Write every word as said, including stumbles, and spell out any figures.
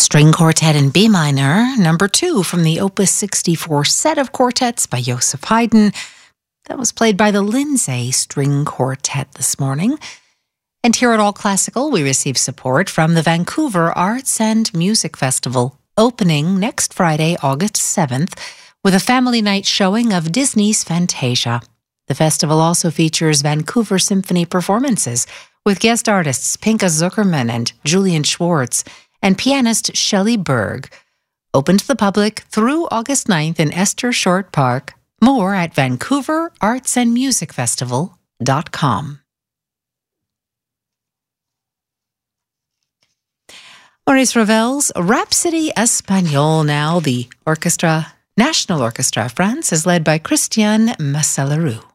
String Quartet in B minor, number two from the Opus sixty-four set of quartets by Joseph Haydn. That was played by the Lindsay String Quartet this morning. And here at All Classical, we receive support from the Vancouver Arts and Music Festival, opening next Friday, August seventh, with a family night showing of Disney's Fantasia. The festival also features Vancouver Symphony performances with guest artists Pinka Zuckerman and Julian Schwartz, and pianist Shelley Berg. Open to the public through August ninth in Esther Short Park. More at vancouver arts and music festival dot com. Maurice Ravel's Rhapsody Espagnole now. The orchestra, National Orchestra of France, is led by Christian Massalerou.